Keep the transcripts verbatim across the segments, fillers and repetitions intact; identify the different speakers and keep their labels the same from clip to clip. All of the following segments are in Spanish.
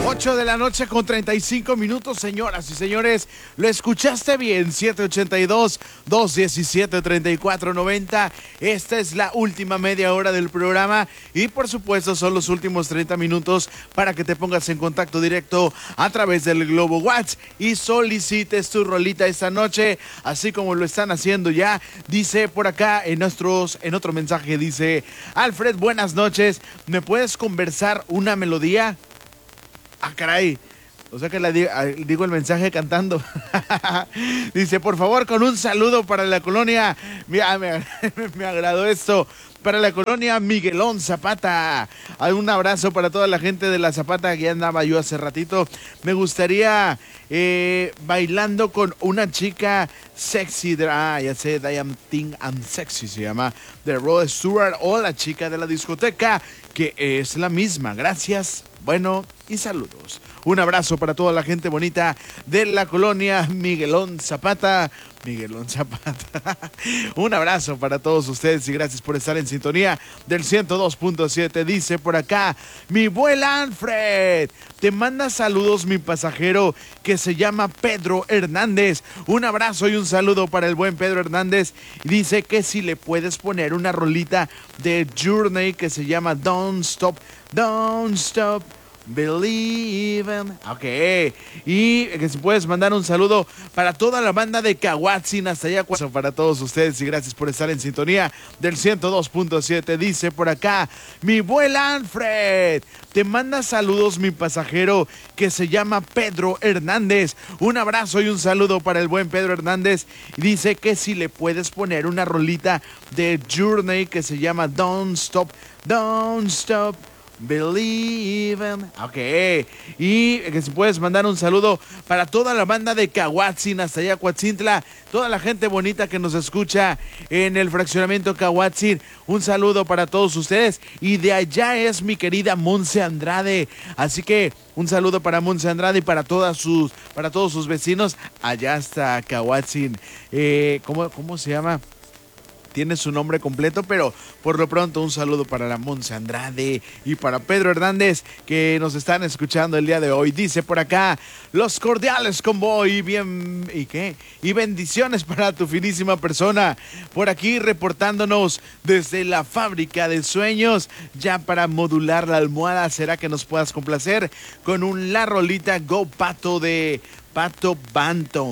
Speaker 1: ocho de la noche con treinta y cinco minutos, señoras y señores. Lo escuchaste bien, siete ochenta y dos, dos diecisiete, treinta y cuatro noventa. Esta es la última media hora del programa y por supuesto son los últimos treinta minutos para que te pongas en contacto directo a través del Globo WhatsApp y solicites tu rolita esta noche, así como lo están haciendo ya. Dice por acá en nuestros, en otro mensaje, dice: Alfred, buenas noches, ¿me puedes conversar una melodía? Ah, caray. O sea que la digo, digo el mensaje cantando. Dice, por favor, con un saludo para la colonia. Mira, me, me agradó esto. Para la colonia Miguelón Zapata. Un abrazo para toda la gente de la Zapata, que ya andaba yo hace ratito. Me gustaría eh, bailando con una chica sexy. De, ah, ya sé, I am Teen and Sexy se llama. De Rod Stewart, o la chica de la discoteca, que es la misma. Gracias, bueno y saludos. Un abrazo para toda la gente bonita de la colonia Miguelón Zapata. Miguelón Zapata. Un abrazo para todos ustedes y gracias por estar en sintonía del ciento dos punto siete. Dice por acá, mi buen Alfred, te manda saludos mi pasajero que se llama Pedro Hernández. Un abrazo y un saludo para el buen Pedro Hernández. Dice que si le puedes poner una rolita de Journey que se llama Don't Stop, Don't Stop Believing. Ok. Y que si puedes mandar un saludo para toda la banda de Cahuatzin hasta allá. Para todos ustedes y gracias por estar en sintonía del ciento dos punto siete. Dice por acá, mi buen Alfred, te manda saludos mi pasajero que se llama Pedro Hernández. Un abrazo y un saludo para el buen Pedro Hernández. Dice que si le puedes poner una rolita de Journey que se llama Don't Stop, Don't Stop Believing. Ok. Y que si puedes mandar un saludo para toda la banda de Cahuatzin hasta allá, Coatzintla, toda la gente bonita que nos escucha en el fraccionamiento Cahuatzin. Un saludo para todos ustedes. Y de allá es mi querida Monse Andrade. Así que un saludo para Monse Andrade y para todas sus, para todos sus vecinos allá hasta Cahuatzin. Eh, ¿cómo, ¿Cómo se llama? Tiene su nombre completo, pero por lo pronto un saludo para la Monse Andrade y para Pedro Hernández que nos están escuchando el día de hoy. Dice por acá, los cordiales convoy y bien, ¿y qué? Y bendiciones para tu finísima persona. Por aquí reportándonos desde la fábrica de sueños, ya para modular la almohada. ¿Será que nos puedas complacer con un La Rolita Go Pato de Pato Bantam?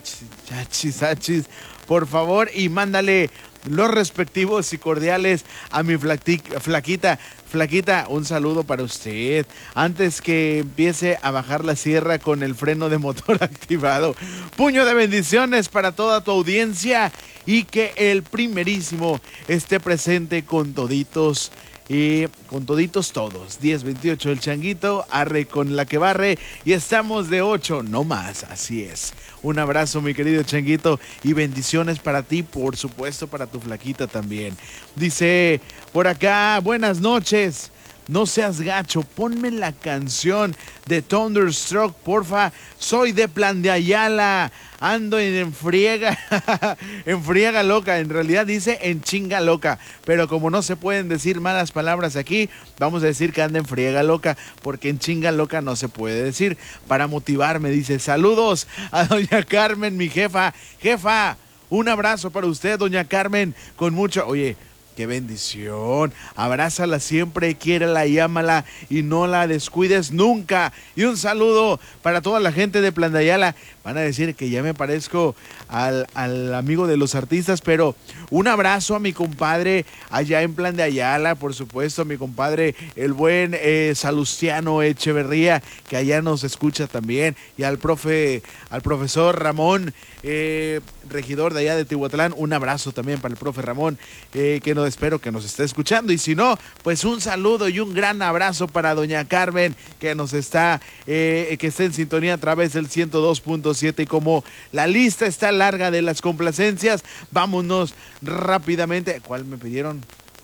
Speaker 1: Achis, achis, por favor, y mándale los respectivos y cordiales a mi flaquita. Flaquita, un saludo para usted. Antes que empiece a bajar la sierra con el freno de motor activado. Puño de bendiciones para toda tu audiencia y que el primerísimo esté presente con toditos. Y con toditos todos. diez veintiocho el changuito, arre con la que barre. Y estamos de ocho, no más, así es. Un abrazo mi querido changuito y bendiciones para ti, por supuesto para tu flaquita también. Dice por acá, buenas noches. No seas gacho, ponme la canción de Thunderstruck, porfa. Soy de Plan de Ayala, ando en friega, en friega loca. En realidad dice en chinga loca, pero como no se pueden decir malas palabras aquí, vamos a decir que anda en friega loca, porque en chinga loca no se puede decir. Para motivarme, dice, saludos a doña Carmen, mi jefa. Jefa, un abrazo para usted, doña Carmen, con mucho... Oye, ¡qué bendición! Abrázala siempre, quiérela y ámala y no la descuides nunca. Y un saludo para toda la gente de Plan de Ayala. Van a decir que ya me parezco al, al amigo de los artistas, pero un abrazo a mi compadre allá en Plan de Ayala, por supuesto, a mi compadre, el buen eh, Salustiano Echeverría, que allá nos escucha también, y al profe, al profesor Ramón, eh, regidor de allá de Tihuatlán. Un abrazo también para el profe Ramón, eh, que no espero que nos esté escuchando, y si no, pues un saludo y un gran abrazo para doña Carmen, que nos está, eh, que está en sintonía a través del ciento dos punto siete. Y como la lista está larga de las complacencias, vámonos rápidamente. ¿Cuál me pidieron?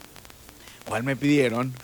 Speaker 1: ¿Cuál me pidieron?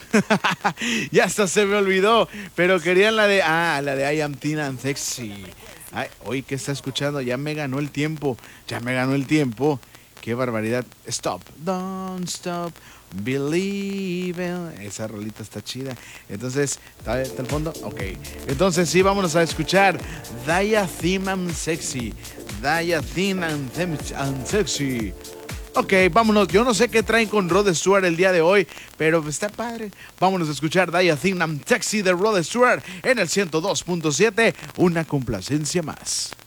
Speaker 1: Ya hasta se me olvidó, pero querían la de, ah, la de I Am Teen and Sexy. Ay, hoy que está escuchando, ya me ganó el tiempo, ya me ganó el tiempo. Qué barbaridad. Stop, don't stop Believe in. Esa rolita está chida. Entonces, ¿está, está el fondo? Ok. Entonces sí, vámonos a escuchar Daya Theme and Sexy. Daya Theme and, and Sexy. Ok, vámonos. Yo no sé qué traen con Rod Stewart el día de hoy, pero está padre. Vámonos a escuchar Daya Theme and Sexy de Rod Stewart en el ciento dos punto siete. Una complacencia más.